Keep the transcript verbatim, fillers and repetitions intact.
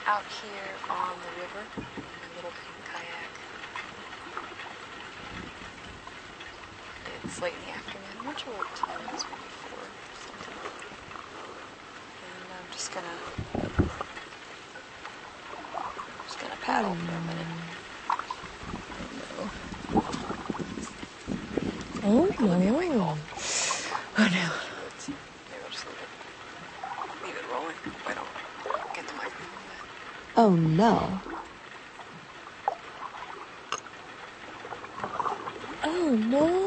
out here on the river in a little pink kayak. It's late in the afternoon. I'm not sure what time it is, maybe four or something. And I'm just gonna just gonna paddle for a minute. Oh no. Oh no. Oh no. Maybe I'll just leave it. Leave it rolling. If I don't get the microphone back. Oh no. Oh no.